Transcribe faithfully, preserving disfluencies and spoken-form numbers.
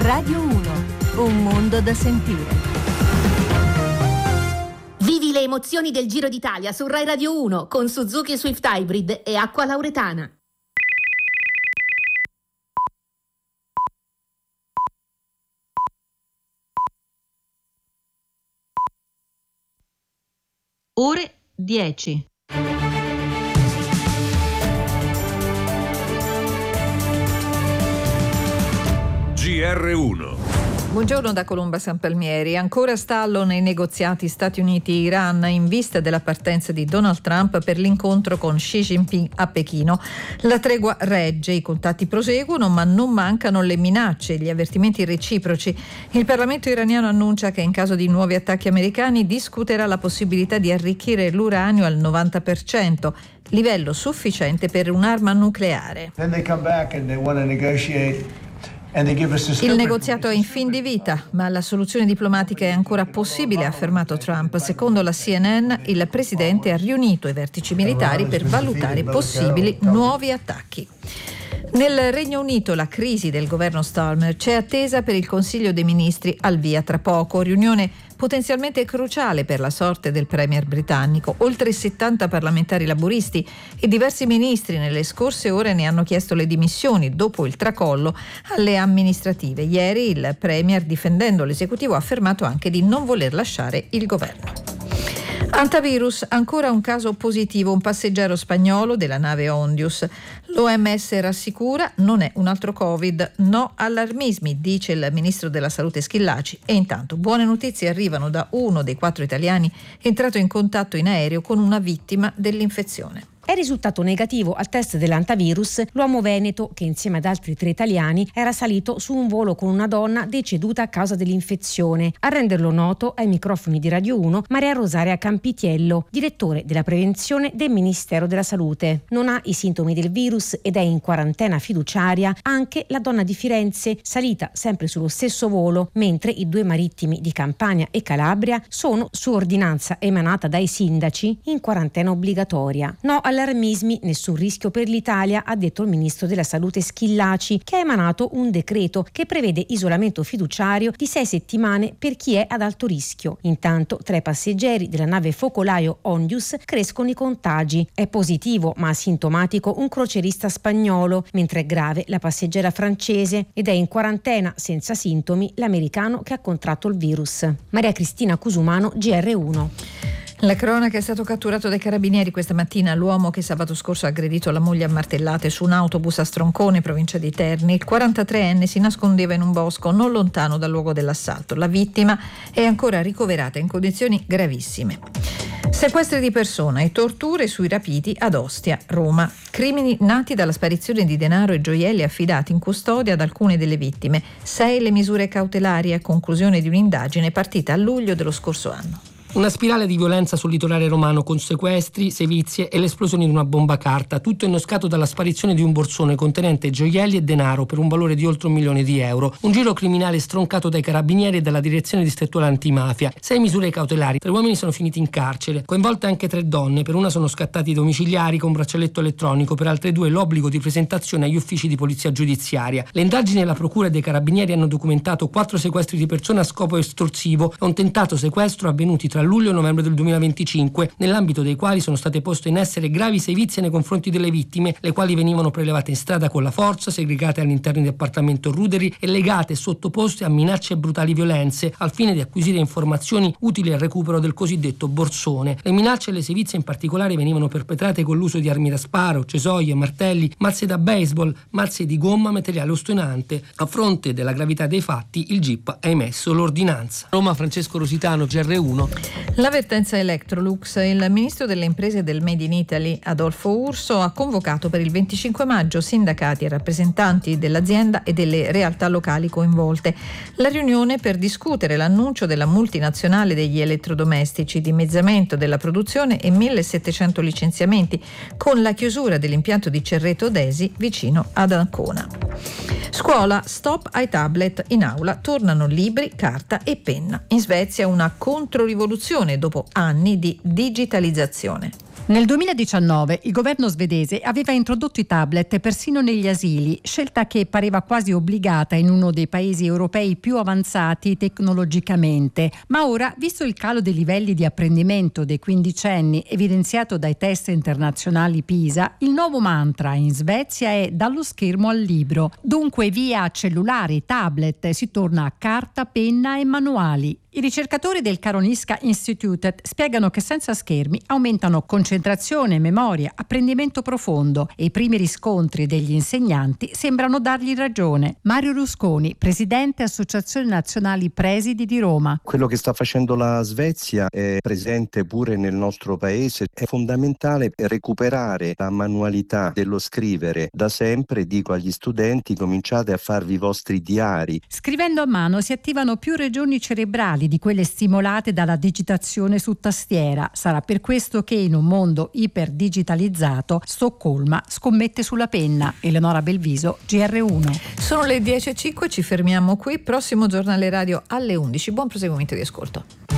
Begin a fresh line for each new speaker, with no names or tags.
Radio uno, un mondo da sentire.
Vivi le emozioni del Giro d'Italia su Rai Radio uno con Suzuki Swift Hybrid e Acqua Lauretana.
Ore dieci.
G R uno.
Buongiorno da Colomba San Palmieri. Ancora stallo nei negoziati Stati Uniti-Iran in vista della partenza di Donald Trump per l'incontro con Xi Jinping a Pechino. La tregua regge, i contatti proseguono, ma non mancano le minacce e gli avvertimenti reciproci. Il Parlamento iraniano annuncia che in caso di nuovi attacchi americani discuterà la possibilità di arricchire l'uranio al novanta per cento, livello sufficiente per un'arma nucleare.
Then they come back and they want to negotiate.
Il negoziato è in fin di vita, ma la soluzione diplomatica è ancora possibile, ha affermato Trump. Secondo la C N N, il presidente ha riunito i vertici militari per valutare possibili nuovi attacchi. Nel Regno Unito la crisi del governo Starmer c'è attesa per il Consiglio dei Ministri al via tra poco, riunione potenzialmente cruciale per la sorte del premier britannico. Oltre settanta parlamentari laburisti e diversi ministri nelle scorse ore ne hanno chiesto le dimissioni dopo il tracollo alle amministrative. Ieri il premier, difendendo l'esecutivo, ha affermato anche di non voler lasciare il governo. Antivirus, ancora un caso positivo, un passeggero spagnolo della nave Ondius. L'O M S rassicura, non è un altro Covid, no allarmismi, dice il ministro della Salute Schillaci. E intanto buone notizie arrivano da uno dei quattro italiani entrato in contatto in aereo con una vittima dell'infezione.
È risultato negativo al test dell'antivirus l'uomo veneto che insieme ad altri tre italiani era salito su un volo con una donna deceduta a causa dell'infezione. A renderlo noto ai microfoni di Radio uno Maria Rosaria Campitiello, direttore della prevenzione del Ministero della Salute. Non ha i sintomi del virus ed è in quarantena fiduciaria anche la donna di Firenze, salita sempre sullo stesso volo, mentre i due marittimi di Campania e Calabria sono, su ordinanza emanata dai sindaci, in quarantena obbligatoria. No allarmismi, nessun rischio per l'Italia, ha detto il ministro della Salute Schillaci, che ha emanato un decreto che prevede isolamento fiduciario di sei settimane per chi è ad alto rischio. Intanto tra i passeggeri della nave focolaio Ondius crescono i contagi. È positivo ma asintomatico un crocerista spagnolo, mentre è grave la passeggera francese ed è in quarantena senza sintomi l'americano che ha contratto il virus. Maria Cristina Cusumano, G R uno.
La cronaca: è stato catturato dai carabinieri questa mattina l'uomo che sabato scorso ha aggredito la moglie a martellate su un autobus a Stroncone, provincia di Terni. Il quarantatreenne si nascondeva in un bosco non lontano dal luogo dell'assalto. La vittima è ancora ricoverata in condizioni gravissime. Sequestri di persona e torture sui rapiti ad Ostia, Roma. Crimini nati dalla sparizione di denaro e gioielli affidati in custodia ad alcune delle vittime. Sei le misure cautelari a conclusione di un'indagine partita a luglio dello scorso anno.
Una spirale di violenza sul litorale romano con sequestri, sevizie e l'esplosione di una bomba carta, tutto innescato dalla sparizione di un borsone contenente gioielli e denaro per un valore di oltre un milione di euro. Un giro criminale stroncato dai carabinieri e dalla direzione distrettuale antimafia. Sei misure cautelari. Tre uomini sono finiti in carcere, coinvolte anche tre donne. Per una sono scattati i domiciliari con braccialetto elettronico, per altre due l'obbligo di presentazione agli uffici di polizia giudiziaria. Le indagini della procura e dei carabinieri hanno documentato quattro sequestri di persona a scopo estorsivo e un tentato sequestro avvenuti tra luglio e novembre del duemilaventicinque, nell'ambito dei quali sono state poste in essere gravi sevizie nei confronti delle vittime, le quali venivano prelevate in strada con la forza, segregate all'interno di appartamento ruderi e legate e sottoposte a minacce e brutali violenze, al fine di acquisire informazioni utili al recupero del cosiddetto borsone. Le minacce e le sevizie in particolare venivano perpetrate con l'uso di armi da sparo, cesoie, martelli, mazze da baseball, mazze di gomma, materiale ostinante. A fronte della gravità dei fatti, il G I P ha emesso l'ordinanza. Roma, Francesco Rositano, G R uno.
L'avvertenza Electrolux. Il ministro delle imprese e del Made in Italy, Adolfo Urso, ha convocato per il venticinque maggio sindacati e rappresentanti dell'azienda e delle realtà locali coinvolte. La riunione per discutere l'annuncio della multinazionale degli elettrodomestici, dimezzamento della produzione e millesettecento licenziamenti, con la chiusura dell'impianto di Cerreto Desi vicino ad Ancona. Scuola, stop ai tablet. In aula tornano libri, carta e penna. In Svezia una controrivoluzione dopo anni di digitalizzazione.
Nel duemiladiciannove il governo svedese aveva introdotto i tablet persino negli asili, scelta che pareva quasi obbligata in uno dei paesi europei più avanzati tecnologicamente. Ma ora, visto il calo dei livelli di apprendimento dei quindicenni evidenziato dai test internazionali PISA, il nuovo mantra in Svezia è dallo schermo al libro. Dunque via cellulari, tablet, si torna a carta, penna e manuali. I ricercatori del Karolinska Institutet spiegano che senza schermi aumentano concentrazione, memoria, apprendimento profondo e i primi riscontri degli insegnanti sembrano dargli ragione. Mario Rusconi, presidente Associazione Nazionali Presidi di Roma.
Quello che sta facendo la Svezia è presente pure nel nostro paese. È fondamentale recuperare la manualità dello scrivere. Da sempre dico agli studenti: cominciate a farvi i vostri diari.
Scrivendo a mano si attivano più regioni cerebrali di quelle stimolate dalla digitazione su tastiera. Sarà per questo che in un mondo iperdigitalizzato Stoccolma scommette sulla penna. Eleonora Belviso, G R uno.
Sono le dieci e cinque, ci fermiamo qui. Prossimo giornale radio alle undici. Buon proseguimento di ascolto.